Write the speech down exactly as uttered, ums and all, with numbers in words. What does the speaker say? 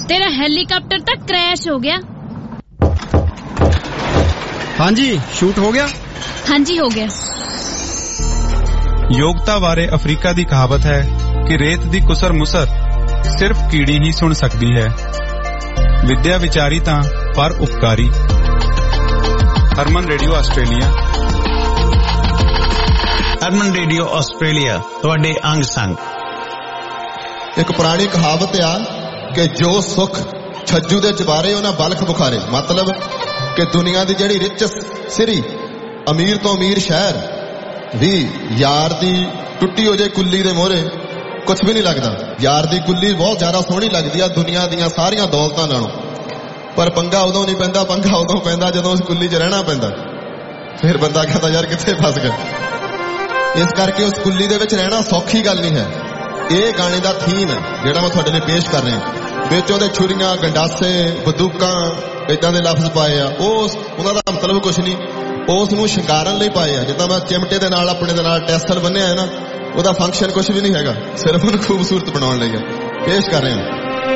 तेरा हेलीकॉप्टर तक क्रैश हो गया। हाँ जी, शूट हो गया। हाँ जी, हो गया। योगता बारे अफ्रीका दी कहावत है कि रेत दी कुसर मुसर सिर्फ कीड़ी ही सुन सकती है। विद्या विचारी तां पर उपकारी। Harman radio Australia. Harman radio Australia तुहाडे अंग संग। एक पुरानी कहावत आ कि जो सुख छज्जू दे जबारे उन्हें बलख बुखारे। मतलब कि दुनिया की जिहड़ी रिचस सिरी अमीर तो अमीर शहर भी यार दी टुट्टी हो जाए कुल्ली दे मोहरे कुछ भी नहीं लगता। यार दी कुल्ली बहुत ज्यादा सोहनी लगती है दुनिया दीयां सारियां दौलतां नालों, पर पंगा उदों नहीं पैंदा। पंगा उदों पैंदा जदों उस कुल्ली च रहना पैंदा। फिर बंदा कहता यार कित्थे फस गया। इस करके उस कुल्ली दे विच रहना सौखी गल नहीं है। ये गाने का थीम है जिहड़ा मैं तुहाडे लिए पेश कर रहा। विच उहदे छुरियां गंडासे बंदूकां इदां दे लफ्ज पाए आ। उस उहदा दा मतलब कुछ नहीं, उस नूं शिंगारन लई पाए आ। जिद्दां मैं चिमटे दे नाल अपने दे नाल टैसल बन्निया है ना, ਉਹਦਾ फंक्शन कुछ भी नहीं हैगा, सिर्फ उन्हें खूबसूरत बनाने लई पेश कर रहे हैं।